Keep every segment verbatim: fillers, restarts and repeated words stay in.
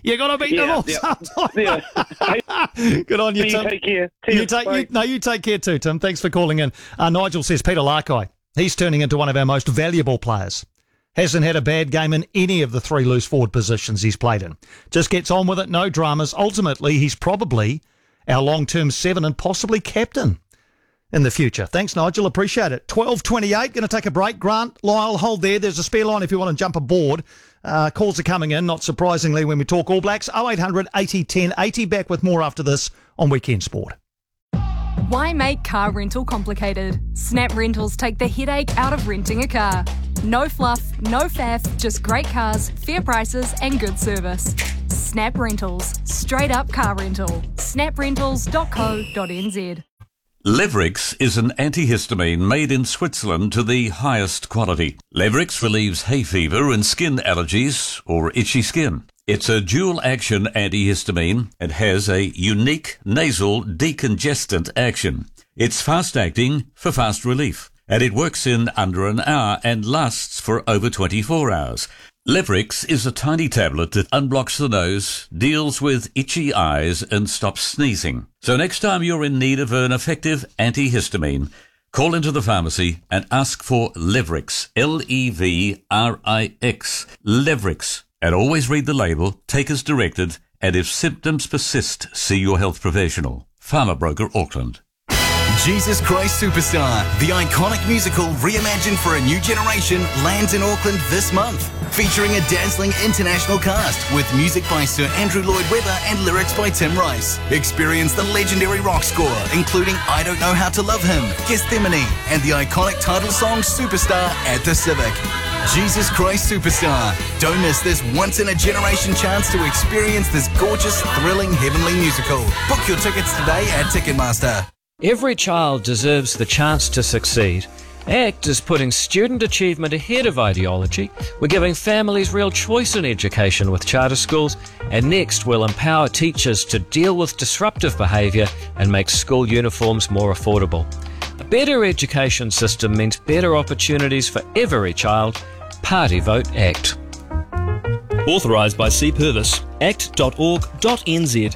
You got to beat Yeah, them all yeah, sometime. yeah. Good on you, You Tim. take care. You Cheers, take, bye. you, no, you take care too, Tim. Thanks for calling in. Uh, Nigel says Peter Larkai, he's turning into one of our most valuable players. Hasn't had a bad game in any of the three loose forward positions he's played in. Just gets on with it, no dramas. Ultimately, he's probably our long-term seven and possibly captain in the future. Thanks, Nigel. Appreciate it. twelve twenty-eight. Going to take a break. Grant, Lyle, hold there. There's a spare line if you want to jump aboard. Uh, calls are coming in, not surprisingly, when we talk All Blacks. oh eight hundred eighty ten eighty. Back with more after this on Weekend Sport. Why make car rental complicated? Snap Rentals take the headache out of renting a car. No fluff, no faff, just great cars, fair prices and good service. Snap Rentals. Straight up car rental. snap rentals dot co dot n z. Levrix is an antihistamine made in Switzerland to the highest quality. Levrix relieves hay fever and skin allergies or itchy skin. It's a dual-action antihistamine and has a unique nasal decongestant action. It's fast-acting for fast relief, and it works in under an hour and lasts for over twenty-four hours. Levrix is a tiny tablet that unblocks the nose, deals with itchy eyes, and stops sneezing. So next time you're in need of an effective antihistamine, call into the pharmacy and ask for Levrix, L E V R I X, Levrix. And always read the label, take as directed, and if symptoms persist, see your health professional. Farmer Broker Auckland. Jesus Christ Superstar, the iconic musical reimagined for a new generation, lands in Auckland this month. Featuring a dazzling international cast with music by Sir Andrew Lloyd Webber and lyrics by Tim Rice. Experience the legendary rock score, including I Don't Know How to Love Him, Gethsemane, and the iconic title song Superstar at the Civic. Jesus Christ Superstar. Don't miss this once-in-a-generation chance to experience this gorgeous, thrilling, heavenly musical. Book your tickets today at Ticketmaster. Every child deserves the chance to succeed. ACT is putting student achievement ahead of ideology. We're giving families real choice in education with charter schools. And next, we'll empower teachers to deal with disruptive behaviour and make school uniforms more affordable. A better education system means better opportunities for every child. Party vote ACT. Authorised by C Purvis. act dot org dot n z.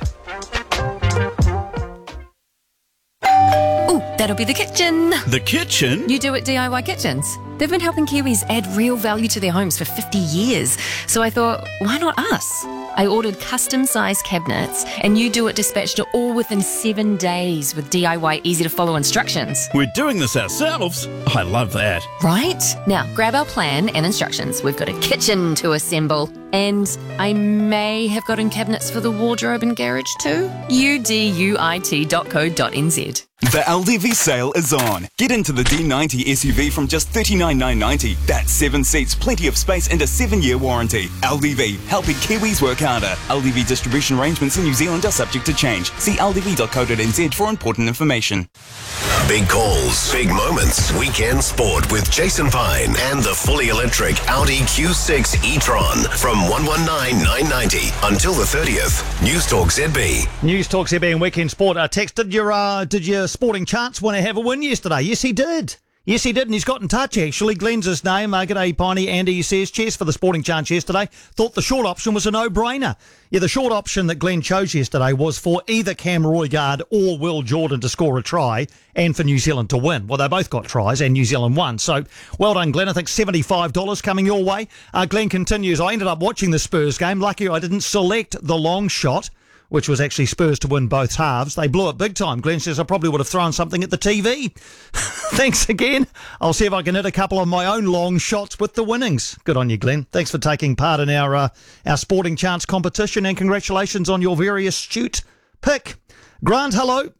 That'll be the kitchen. The kitchen? You Do It D I Y Kitchens. They've been helping Kiwis add real value to their homes for fifty years. So I thought, why not us? I ordered custom-sized cabinets and You Do It dispatched it all within seven days with D I Y easy-to-follow instructions. We're doing this ourselves. I love that. Right? Now, grab our plan and instructions. We've got a kitchen to assemble. And I may have gotten cabinets for the wardrobe and garage too. U D U I T dot co dot n z. The L D V sale is on. Get into the D ninety S U V from just thirty-nine thousand nine hundred ninety dollars. That's seven seats, plenty of space and a seven-year warranty. L D V, helping Kiwis work harder. L D V distribution arrangements in New Zealand are subject to change. See L D V dot co dot n z for important information. Big calls, big moments. Weekend Sport with Jason Pine and the fully electric Audi Q six e-tron from one one nine nine ninety until the thirtieth. News Talk Z B. News Talk Z B and Weekend Sport. Uh, text, did your, uh, did your sporting chance want to have a win yesterday? Yes, he did. Yes, he did, and he's got in touch, actually. Glenn's his name. Uh, g'day, Piney. Andy says, cheers for the sporting chance yesterday. Thought the short option was a no-brainer. Yeah, the short option that Glenn chose yesterday was for either Cam Roigard or Will Jordan to score a try and for New Zealand to win. Well, they both got tries and New Zealand won. So, well done, Glenn. I think seventy-five dollars coming your way. Uh, Glenn continues, I ended up watching the Spurs game. Lucky I didn't select the long shot, which was actually Spurs to win both halves. They blew it big time. Glenn says, I probably would have thrown something at the T V. Thanks again. I'll see if I can hit a couple of my own long shots with the winnings. Good on you, Glenn. Thanks for taking part in our uh, our sporting chance competition, and congratulations on your very astute pick. Grant, hello.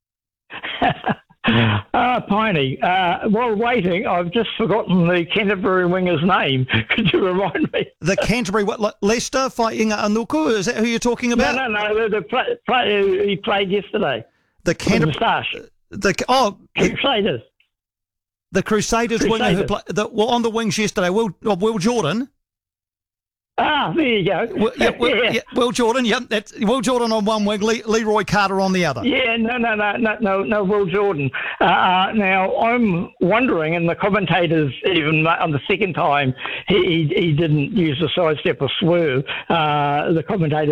Ah, uh, Piney. Uh, while waiting, I've just forgotten the Canterbury winger's name. Could you remind me? The Canterbury, what, Le- Leicester fighting Anuku? Is that who you're talking about? No, no, no. The, the play, play, he played yesterday. The Canterbury. The oh, Crusaders. The Crusaders, Crusaders. winger who played the, well, on the wings yesterday. Will oh, Will Jordan. Ah, there you go. Will, yeah, Will, yeah, Will Jordan, yep. That's Will Jordan on one wing, Le- Leroy Carter on the other. Yeah, no, no, no, no, no, no Will Jordan. Uh, uh, now, I'm wondering, and the commentators, even on the second time, he, he, he didn't use the sidestep or swerve. Uh, the commentators